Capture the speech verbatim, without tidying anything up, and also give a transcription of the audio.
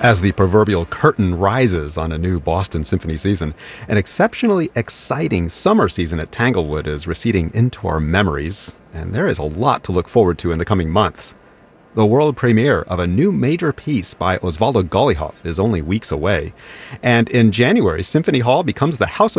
As the proverbial curtain rises on a new Boston Symphony season, an exceptionally exciting summer season at Tanglewood is receding into our memories, and there is a lot to look forward to in the coming months. The world premiere of a new major piece by Osvaldo Golijov is only weeks away, and in January, Symphony Hall becomes the house